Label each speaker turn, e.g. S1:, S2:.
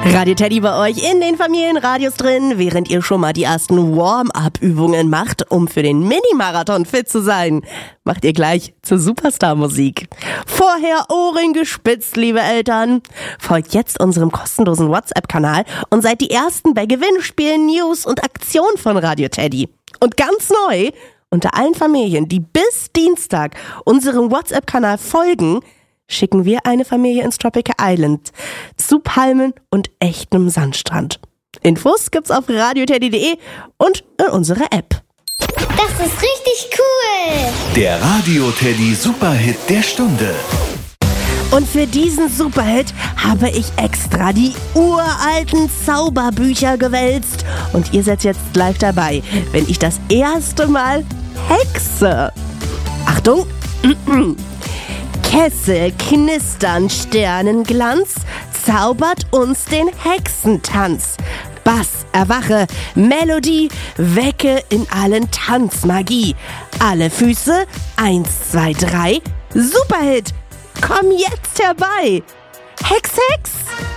S1: Radio Teddy bei euch in den Familienradios drin, während ihr schon mal die ersten Warm-up-Übungen macht, um für den Mini-Marathon fit zu sein. Macht ihr gleich zur Superstar-Musik. Vorher Ohren gespitzt, liebe Eltern. Folgt jetzt unserem kostenlosen WhatsApp-Kanal und seid die Ersten bei Gewinnspielen, News und Aktionen von Radio Teddy. Und ganz neu, unter allen Familien, die bis Dienstag unserem WhatsApp-Kanal folgen, schicken wir eine Familie ins Tropical Island zu Palmen und echtem Sandstrand. Infos gibt's auf radioteddy.de und in unserer App.
S2: Das ist richtig cool!
S3: Der Radio Teddy Superhit der Stunde.
S1: Und für diesen Superhit habe ich extra die uralten Zauberbücher gewälzt. Und ihr seid jetzt live dabei, wenn ich das erste Mal hexe. Achtung! Kessel, Knistern, Sternenglanz, zaubert uns den Hexentanz. Bass, erwache, Melodie, wecke in allen Tanzmagie. Alle Füße, 1, 2, 3, Superhit, komm jetzt herbei. Hex, Hex!